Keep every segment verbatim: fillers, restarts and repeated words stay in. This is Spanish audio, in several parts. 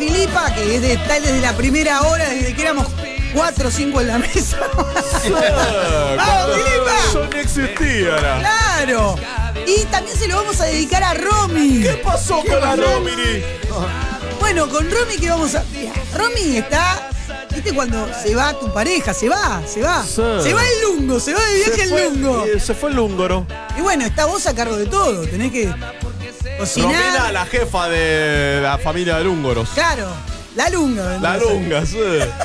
Filipa, que es de, está desde la primera hora, desde que éramos cuatro o cinco en la mesa. ¡Vamos, Filipa! Yo no existía. ¡Claro! Y también se lo vamos a dedicar a Romy. ¿Qué pasó con la Romy? Bueno, con Romy, ¿qué vamos a...? Mira, Romy está... ¿Viste cuando se va tu pareja? Se va, se va. Sí. Se va el lungo, se va de viaje el lungo. Eh, se fue el húngaro. Y bueno, está vos a cargo de todo. Tenés que cocinar. Romina, la jefa de la familia de húngaros. Claro, la lunga. La lunga, sí.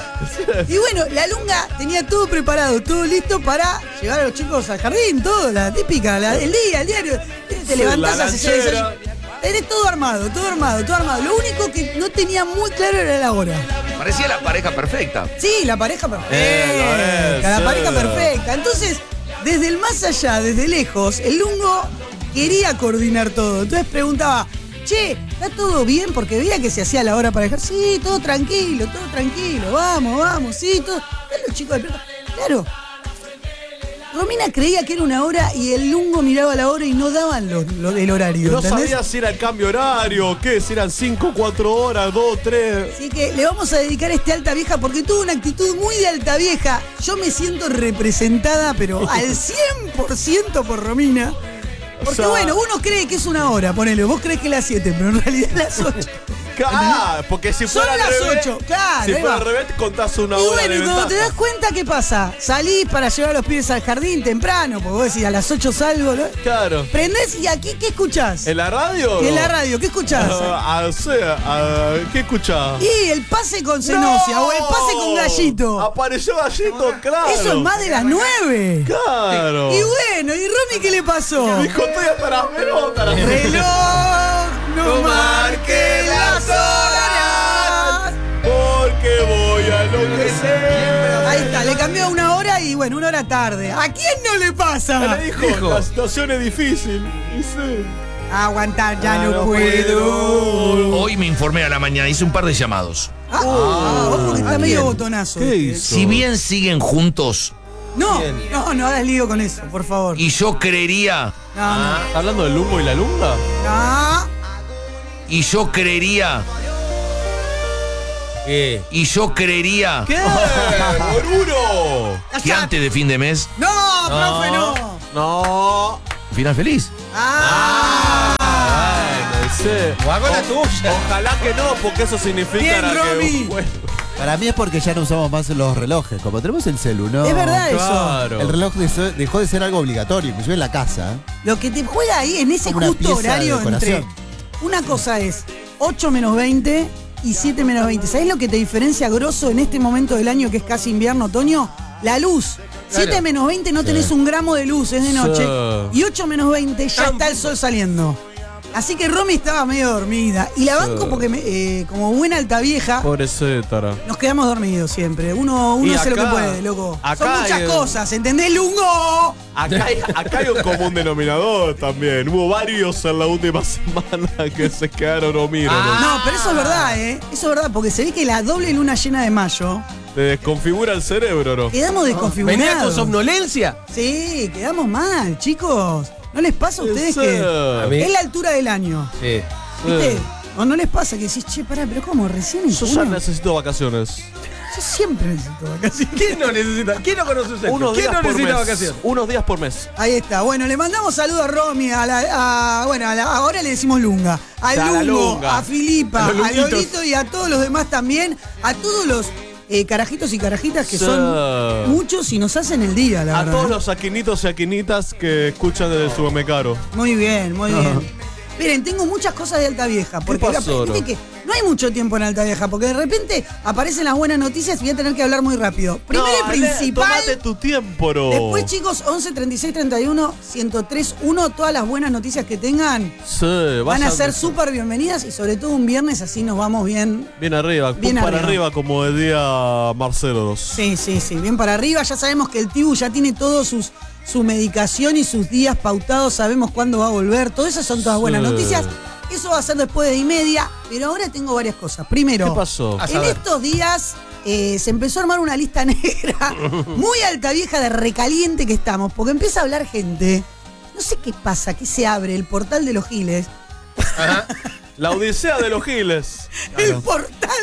Y bueno, la lunga tenía todo preparado, todo listo para llevar a los chicos al jardín, todo, la típica, la, el día, el diario. Te Sí, levantás, la haces el lanchera. desayuno. Tenés todo armado, todo armado, todo armado. Lo único que no tenía muy claro era la hora. Parecía la pareja perfecta. Sí, la pareja perfecta. Eh, la sí. pareja perfecta. Entonces, desde el más allá, desde lejos, el lungo quería coordinar todo. Entonces preguntaba, che, ¿está todo bien? Porque veía que se hacía la hora para dejar. Sí, todo tranquilo, todo tranquilo. Vamos, vamos, sí, todo. Están los chicos despiertos. Claro. Romina creía que era una hora y el lungo miraba la hora y no daban lo, lo del horario. No ¿entendés? sabía si era el cambio horario, qué, si eran cinco, cuatro horas, dos, tres. Así que le vamos a dedicar este Alta Vieja porque tuvo una actitud muy de Alta Vieja. Yo me siento representada, pero al cien por ciento por Romina. Porque O sea, bueno, uno cree que es una hora, ponele, vos crees que es las siete, pero en realidad es las ocho. Ah, porque si Son fuera al las revés, ocho, claro, Si ahí fuera va. al revés, contás una Y hora bueno, de y cuando ventaja. te das cuenta, ¿qué pasa? Salís para llevar a los pibes al jardín temprano, porque vos decís, a las ocho salgo, ¿no? Claro. Prendés y aquí, ¿qué escuchás? ¿En la radio? En no? la radio, ¿qué escuchás? Ah, o sea, ah, ¿qué escuchás? Y el pase con Cenosia o el pase con Gallito. Apareció Gallito, claro. Eso es más de las nueve. Claro. Y bueno, ¿y Romy qué le pasó? Dijo, estoy hasta las pelotas. Reloj, no marque las horas. Porque voy a enloquecer. Ahí está, le cambió a una hora y bueno, una hora tarde. ¿A quién no le pasa? Le dijo, la situación es difícil. Y sí. Aguantar, ya Ah, no, no puedo. puedo. Hoy me informé a la mañana, hice un par de llamados. Ah, ah, ojo que está ¿a medio quién? botonazo. ¿Qué este. hizo? Si bien siguen juntos No, no, no hagas lío con eso, por favor. y yo creería, No, no, ¿Está hablando del lumbo y la lunga? no. y yo creería, ¿Qué? y yo creería ¿Qué? ¡Boruro! que antes de fin de mes, No, profe, no. No. final feliz. Ah. Bueno, sí. O hago la O- tuya. Ojalá que no, porque eso significa Bien, que. Romy. Bueno, Para mí es porque ya no usamos más los relojes. Como tenemos el celu, ¿no? Es verdad eso. claro. El reloj dejó dejó de ser algo obligatorio, inclusive en la casa. Lo que te juega ahí en ese Como una justo pieza de horario entre. decoración. Una cosa es ocho menos veinte y siete menos veinte. ¿Sabés lo que te diferencia grosso en este momento del año que es casi invierno, otoño? La luz. siete menos veinte no tenés un gramo de luz, es de noche. Sí. Y ocho menos veinte ya está el sol saliendo. Así que Romy estaba medio dormida. Y la banco porque me- eh, como buena alta vieja, Pobrecita. nos quedamos dormidos siempre. Uno, uno Y hace lo que acá- puede, loco. acá Son muchas hay- cosas, ¿entendés, Lungo? Acá hay, acá hay un común denominador también. Hubo varios en la última semana que se quedaron dormidos. No, pero eso es verdad, ¿eh? Eso es verdad, porque se ve que la doble luna llena de mayo Te desconfigura el cerebro, ¿no? quedamos ¿Venía con desconfigurados. somnolencia? Sí, quedamos mal, chicos. ¿No les pasa a ustedes Sí. que A mí- es la altura del año? Sí. ¿Viste? ¿O no les pasa que decís, che, pará, pero cómo? Recién en Yo ya junio? necesito vacaciones. Yo siempre necesito vacaciones. ¿Quién no necesita? ¿Quién no conoce usted? Unos ¿Quién días no por necesita mes. vacaciones? Unos días por mes. Ahí está. Bueno, le mandamos saludos a Romy, a la, a- bueno, a la- ahora le decimos Lunga, al A la Lungo, Lunga. a Filipa, A los a Lunguitos. Lolito y a todos los demás también, a todos los eh, carajitos y carajitas que Sí. son muchos y nos hacen el día, la A verdad. todos los aquinitos y aquinitas que escuchan desde su Caro. Muy bien, muy bien. Miren, tengo muchas cosas de Alta Vieja. Porque pasó, viste Ro? que no hay mucho tiempo en Alta Vieja, porque de repente aparecen las buenas noticias y voy a tener que hablar muy rápido. Primero y principal. Tómate tu tiempo, Ro. Después, chicos, once treinta y seis treinta y uno ciento tres uno, todas las buenas noticias que tengan Sí, van a vas ser súper bienvenidas y sobre todo un viernes así nos vamos bien. Bien arriba, Bien pum para arriba. arriba como decía Marcelo. Sí, sí, sí, bien para arriba. Ya sabemos que el Tibu ya tiene todos sus su medicación y sus días pautados, sabemos cuándo va a volver. Todas esas son todas buenas Sí. noticias. Eso va a ser después de y media, pero ahora tengo varias cosas. Primero, ¿Qué pasó? A en saber. estos días eh, se empezó a armar una lista negra muy alta vieja de recaliente que estamos, porque empieza a hablar gente. No sé qué pasa, que se abre el portal de los Giles. La odisea de los giles. El portal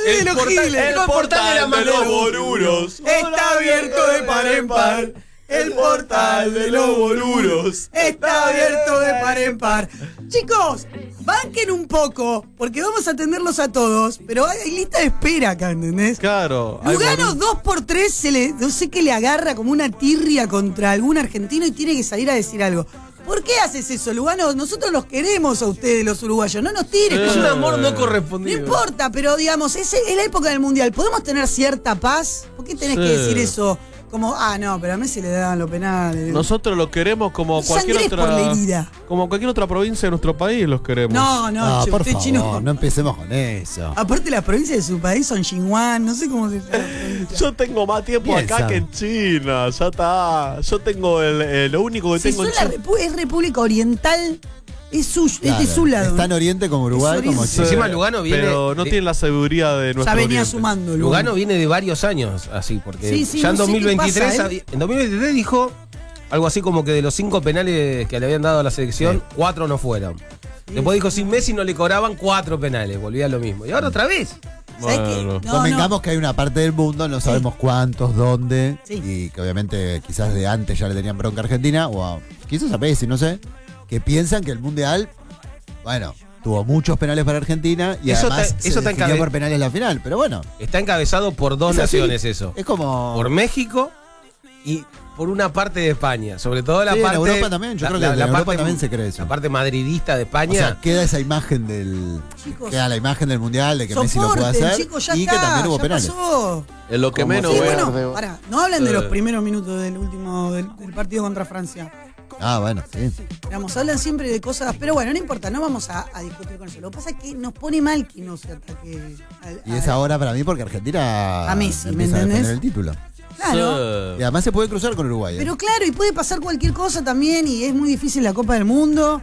de El los portal- giles. el portal de la de los mano. boluros. Está abierto de par en par. El portal de los boluros está abierto de par en par. Chicos, banquen un poco, porque vamos a atenderlos a todos, pero hay lista de espera acá, ¿entendés? Claro. hay Lugano boluros. dos por tres se le, no sé qué le agarra como una tirria contra algún argentino y tiene que salir a decir algo. ¿Por qué haces eso, Lugano? Nosotros los queremos a ustedes, los uruguayos. No nos tires. Eh. Es con- un amor no No correspondido. importa, pero digamos, es, es la época del mundial. ¿Podemos tener cierta paz? ¿Por qué tenés Sí. que decir eso? Como, ah, no, pero a Messi le dan los penales. Nosotros los queremos como No cualquier sangrés otra. por la herida. Como cualquier otra provincia de nuestro país los queremos. No, no, No, che, por usted favor, chino. no empecemos con eso. Aparte, las provincias de su país son Xinhuan, no sé cómo se llama. la provincia. Yo tengo más tiempo Bien, acá sabe. que en China. Ya está. Yo tengo el, el- lo único que Si tengo son en la China. repu- es República Oriental, es, su, es de Claro, su lado. Está en Oriente como Uruguay, Es como Oriente. Chile. Encima Lugano viene Pero no de- tiene la sabiduría de nuestro Ya venía oriente. sumando. Lugano. Lugano viene de varios años así, porque Sí, sí, ya en no sé dos mil veintitrés, qué pasa, ¿eh? había- en dos mil veintitrés dijo algo así como que de los cinco penales que le habían dado a la selección, cuatro no fueron. Después dijo, sin Messi no le cobraban cuatro penales, volvía a lo mismo. Y ahora otra vez. ¿Sabés qué? Bueno. No, Convengamos no. que hay una parte del mundo, no sabemos cuántos, dónde, Sí. y que obviamente quizás de antes ya le tenían bronca a Argentina, o a, quizás a Messi, no sé, que piensan que el Mundial, bueno, tuvo muchos penales para Argentina y Eso además está- se eso está definió encabe- por penales la final, pero bueno. Está encabezado por dos es así. naciones eso. Es como... Por México y por una parte de España. Sobre todo la Sí, en parte... Europa también, yo creo que en Europa también se cree eso. La parte madridista de O España. sea, queda esa imagen del... Chicos, Queda la imagen del Mundial, de que Messi lo puede soporten, hacer, chicos, ya y está, que también hubo ya penales. pasó. En lo que Como menos Sí, voy a- bueno, pará, no hablan de Eh. los primeros minutos del último del, del partido contra Francia. Ah, bueno, sí. Digamos, hablan siempre de cosas, pero bueno, no importa, no vamos a, a discutir con eso. Lo que pasa es que nos pone mal que no se ataque al, Y es ahora para mí porque Argentina A Messi, ¿me empieza a defender entendés? el título. Claro. Y además se puede cruzar con Uruguay. ¿eh? Pero claro, y puede pasar cualquier cosa también, y es muy difícil la Copa del Mundo.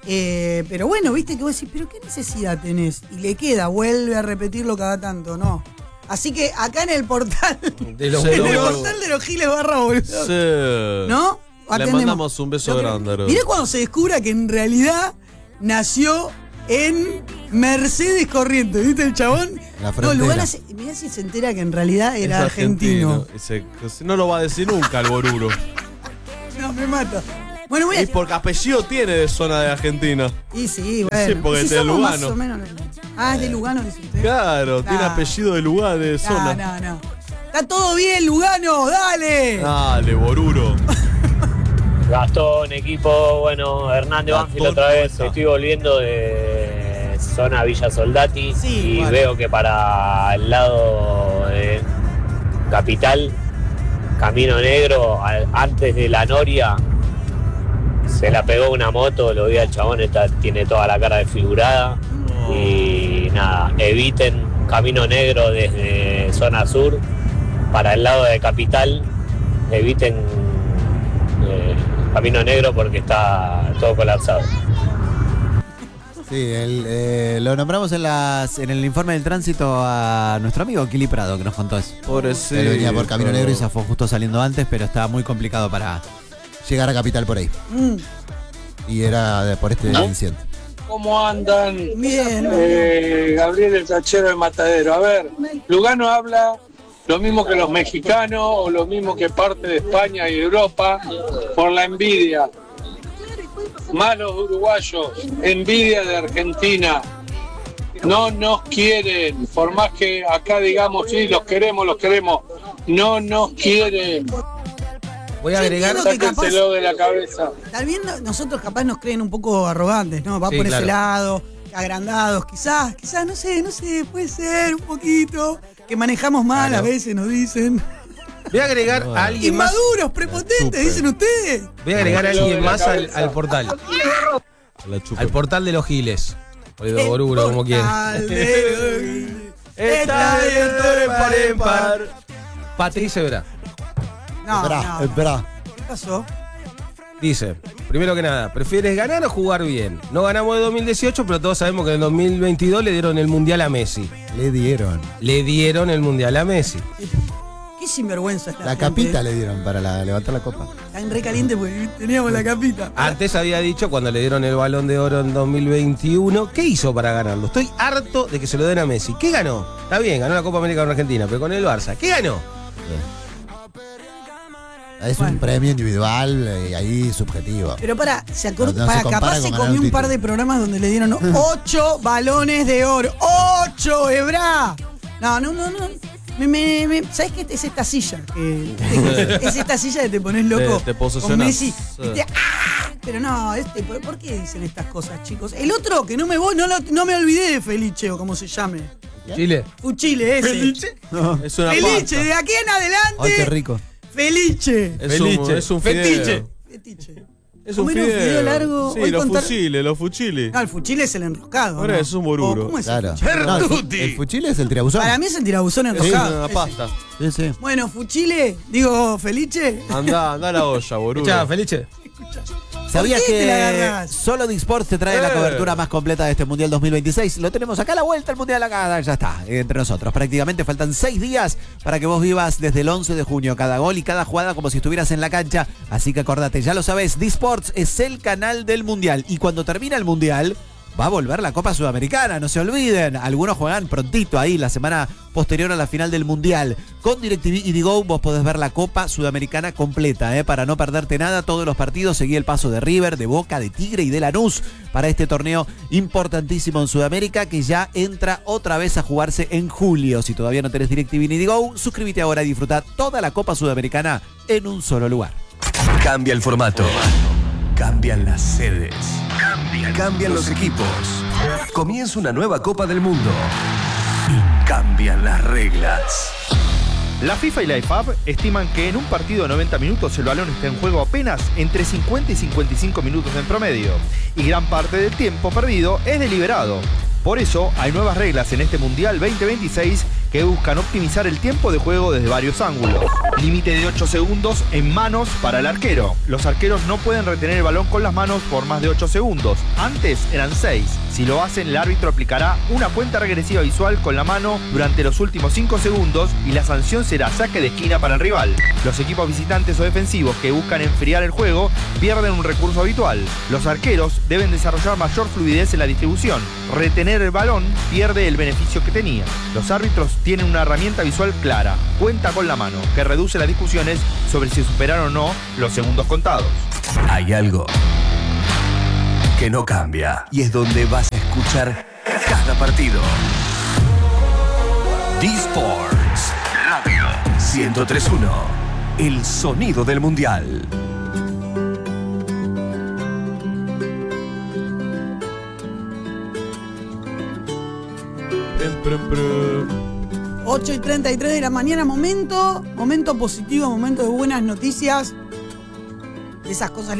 Eh, pero bueno, viste que vos decís, pero ¿qué necesidad tenés? Y le queda, vuelve a repetirlo cada tanto, no. Así que acá en el portal, de los Sí, en el no, portal de los giles barra boludo, Sí. ¿no? Le Atendemos. mandamos un beso Lo que- grande. Aro. Mirá cuando se descubra que en realidad nació en Mercedes Corrientes, ¿viste el chabón? La No, frontera. Lugano se- mirá si se entera que en realidad Es era argentino. Ese- ese- no lo va a decir nunca el Boruro. No, me mata. Bueno, voy a... Y porque apellido tiene de zona de Argentina. Y sí, bueno. Sí, porque Y es de somos más Lugano. o menos- Ah, es de Lugano, dice usted. Claro, tiene Ah. apellido de lugar, de No, zona. no, no. Está todo bien, Lugano, dale. Dale, Boruro. Gastón, equipo, bueno, Hernández Gastón, Banfield otra vez. ¿cómo está? Estoy volviendo de zona Villa Soldati Sí, y bueno. veo que para el lado de Capital, Camino Negro, al- antes de la Noria, se la pegó una moto, lo vi al chabón, está, tiene toda la cara desfigurada. Y nada, eviten Camino Negro desde zona sur para el lado de Capital, eviten eh, Camino Negro porque está todo colapsado. Sí, el, eh, lo nombramos en las en el informe del tránsito a nuestro amigo Kili Prado, que nos contó eso. Pobrecito. Él venía por Camino Negro y se fue justo saliendo antes, pero estaba muy complicado para llegar a Capital por ahí. Mm, Y era de- por este incidente. ¿Cómo andan? bien. Eh, Gabriel el Tachero de Matadero. A ver, Lugano habla lo mismo que los mexicanos o lo mismo que parte de España y Europa por la envidia. Malos uruguayos, envidia de Argentina. No nos quieren, por más que acá digamos, sí, los queremos, los queremos. No nos quieren. Voy a Yo agregar... entiendo que capaz- Sáquenselo de la cabeza. También no- nosotros capaz nos creen un poco arrogantes, ¿no? Va Sí, por claro. ese lado, agrandados, quizás, quizás, no sé, no sé, puede ser un poquito. Que manejamos mal Claro. a veces, nos dicen. Voy a agregar a alguien más... Inmaduros, prepotentes, Súper. dicen ustedes. Voy a agregar a Sáquenselo alguien de la más al, cabeza. al portal. La chupa. Al portal de los giles. O de Boruro, como quieran. Portal de los Giles. Está abierto de par en par. Patricia Verá No, Esperá, no. esperá. ¿Qué pasó? dice, primero que nada, ¿prefieres ganar o jugar bien? No ganamos de dos mil dieciocho, pero todos sabemos que en dos mil veintidós le dieron el Mundial a Messi. Le dieron. Le dieron el Mundial a Messi. Qué sinvergüenza es la, La gente. capita le dieron para la- levantar la copa. Están re caliente porque teníamos la capita. Antes había dicho, cuando le dieron el Balón de Oro en dos mil veintiuno, ¿qué hizo para ganarlo? Estoy harto de que se lo den a Messi. ¿Qué ganó? Está bien, ganó la Copa América con Argentina, pero con el Barça, ¿qué ganó? Es un premio individual y ahí subjetivo. Pero para, se acor- No, no se para compara capaz con se ganar comió un un par título. de programas donde le dieron ocho balones de oro. ¡Ocho, Ebra! No, no, no, no. Me, me, me- ¿Sabes qué? Es esta silla. Que, es esta silla que te pones loco Te- te con posesionás. Messi. Y te- ¡ah! Pero no, este, ¿por, por qué dicen estas cosas, chicos? El otro, que no me voy, no, lo- no me olvidé de Felice, o como se llame. Chile. Fuchile ese. Es una Felice, pasta. de aquí en adelante. Ay, qué rico. Felice. Es un, Felice. es un Fetiche. fideo. Fetiche. Es un Comer un fideo. fideo largo, Sí, hoy los contar- fusiles, los fuchiles. No, el fuchile es el enroscado. Ahora ¿no? es un boruro. ¿O ¿Cómo es Claro. el fuchile? No, el, fu- Perduti. el fuchile es el tirabuzón. Para mí es el tirabuzón Es enroscado. una ese. pasta. Sí, sí. Bueno, fuchile, digo, Felice. Anda, anda a la olla, boludo. Escuchá, Felice. ¿Sabías ¿Por qué te la que agarrás? solo Disports te trae la Eh. cobertura más completa de este Mundial dos mil veintiséis? Lo tenemos acá a la vuelta, el Mundial acá, ya está, entre nosotros. Prácticamente faltan seis días para que vos vivas desde el once de junio cada gol y cada jugada como si estuvieras en la cancha. Así que acordate, ya lo sabés, Disports es el canal del Mundial. Y cuando termina el Mundial, va a volver la Copa Sudamericana, no se olviden. Algunos juegan prontito ahí, la semana posterior a la final del Mundial. Con DirecTV y Digo vos podés ver la Copa Sudamericana completa, ¿eh? Para no perderte nada, todos los partidos, seguí el paso de River, de Boca, de Tigre y de Lanús para este torneo importantísimo en Sudamérica que ya entra otra vez a jugarse en julio. Si todavía no tenés DirecTV ni Digo, suscríbete ahora y disfruta toda la Copa Sudamericana en un solo lugar. Cambia el formato. Cambian las sedes. Cambian los equipos. Comienza una nueva Copa del Mundo. Y cambian las reglas. La FIFA y la I F A B estiman que en un partido de noventa minutos el balón está en juego apenas entre cincuenta y cincuenta y cinco minutos en promedio, y gran parte del tiempo perdido es deliberado. Por eso hay nuevas reglas en este Mundial veinte veintiséis que buscan optimizar el tiempo de juego desde varios ángulos. Límite de ocho segundos en manos para el arquero. Los arqueros no pueden retener el balón con las manos por más de ocho segundos. Antes eran seis. Si lo hacen, el árbitro aplicará una cuenta regresiva visual con la mano durante los últimos cinco segundos y la sanción será saque de esquina para el rival. Los equipos visitantes o defensivos que buscan enfriar el juego pierden un recurso habitual. Los arqueros deben desarrollar mayor fluidez en la distribución. Retener el balón pierde el beneficio que tenía. Los árbitros tienen una herramienta visual clara, cuenta con la mano, que reduce las discusiones sobre si superaron o no los segundos contados. Hay algo que no cambia y es donde vas a escuchar cada partido. D-Sports Radio ciento tres punto uno. El sonido del mundial. Prum, prum, prum. ocho y treinta y tres de la mañana, momento, momento positivo, momento de buenas noticias. Esas cosas